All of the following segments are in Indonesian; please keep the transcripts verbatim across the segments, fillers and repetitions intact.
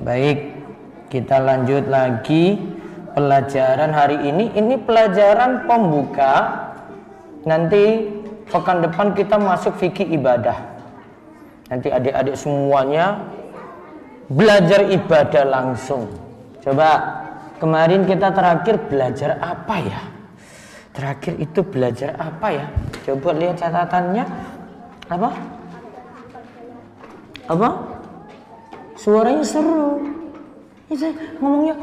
Baik, kita lanjut lagi pelajaran hari ini. Ini pelajaran pembuka. Nanti pekan depan kita masuk fikih ibadah. Nanti adik-adik semuanya belajar ibadah langsung. Coba, kemarin kita terakhir belajar apa ya? Terakhir itu belajar apa ya? Coba lihat catatannya. Apa? Apa? Suaranya seru. Ini ngomongnya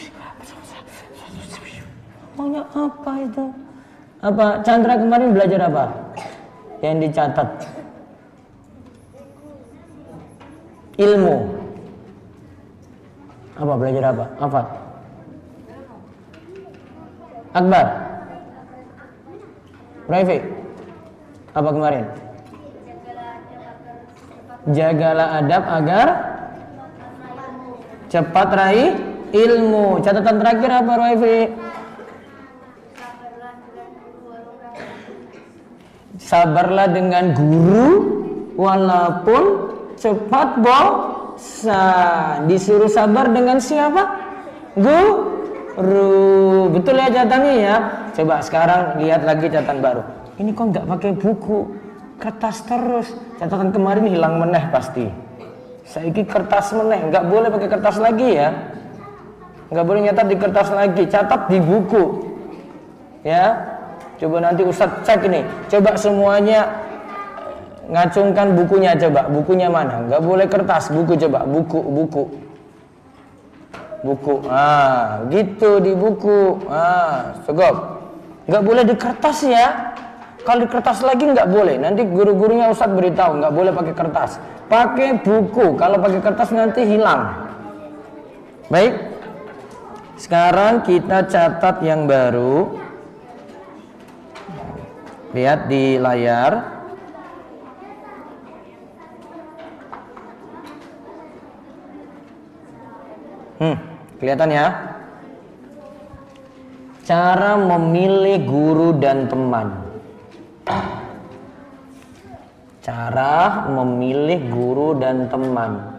ngomongnya apa itu? Apa? Chandra kemarin belajar apa? Yang dicatat. Ilmu. Apa belajar apa? Apa? Akbar. Raifik. Apa kemarin? Jagalah adab agar cepat raih ilmu. Catatan terakhir apa, Raifik? Sabarlah dengan guru walaupun cepat bosan. Disuruh sabar dengan siapa? Guru. Betul ya catatannya ya? Coba sekarang lihat lagi catatan baru. Ini kok nggak pakai buku, kertas terus. Catatan kemarin hilang meneh pasti. Saiki kertas meneh, nggak boleh pakai kertas lagi ya. Nggak boleh nyatat di kertas lagi, catat di buku. Ya. Coba nanti Ustadz cek ini. Coba semuanya ngacungkan bukunya, coba. Bukunya mana? Nggak boleh kertas, buku coba. Buku, buku. Buku. Ah, gitu di buku. Ah, cukup. Nggak boleh di kertas ya. Kalau di kertas lagi nggak boleh. Nanti guru-gurunya Ustadz beritahu nggak boleh pakai kertas. Pakai buku. Kalau pakai kertas nanti hilang. Baik. Sekarang kita catat yang baru. Lihat di layar. Hmm, kelihatan ya? Cara memilih guru dan teman. Cara memilih guru dan teman.